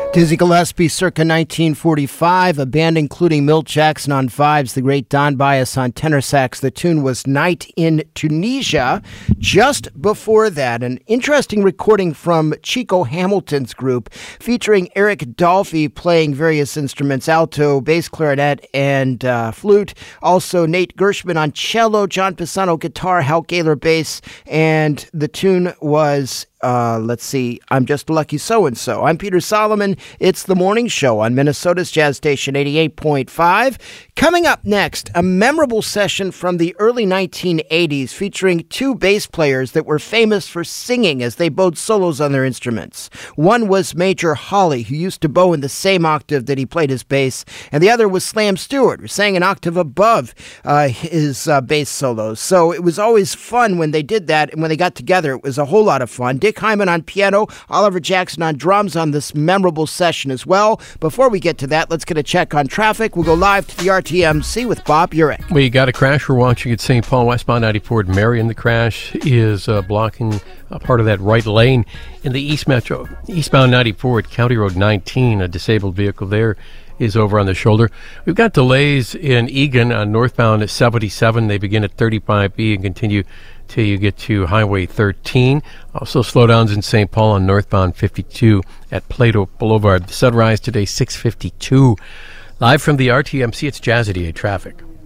Dizzy Gillespie circa 1945, a band including Milt Jackson on vibes, the great Don Byas on tenor sax. The tune was Night in Tunisia. Just before that, an interesting recording from Chico Hamilton's group featuring Eric Dolphy playing various instruments, alto, bass clarinet, and flute. Also Nate Gershman on cello, John Pisano guitar, Hal Gaylor bass, and the tune was I'm Just a Lucky So-and-So. I'm Peter Solomon. It's The Morning Show on Minnesota's Jazz Station 88.5. Coming up next, a memorable session from the early 1980s featuring two bass players that were famous for singing as they bowed solos on their instruments. One was Major Hawley, who used to bow in the same octave that he played his bass, and the other was Slam Stewart, who sang an octave above his bass solos. So it was always fun when they did that, and when they got together, it was a whole lot of fun. Dick Hyman on piano, Oliver Jackson on drums on this memorable session as well. Before we get to that, let's get a check on traffic. We'll go live to the RTMC with Bob Urich. We got a crash we're watching at St. Paul, westbound 94 at Marion. The crash is blocking a part of that right lane in the East Metro. Eastbound 94 at County Road 19, a disabled vehicle there is over on the shoulder. We've got delays in Egan on northbound at 77. They begin at 35B and continue till you get to Highway 13. Also slowdowns in St. Paul on northbound 52 at Plato Boulevard. The sunrise today, 6:52. Live from the RTMC, it's Jazz 88 traffic.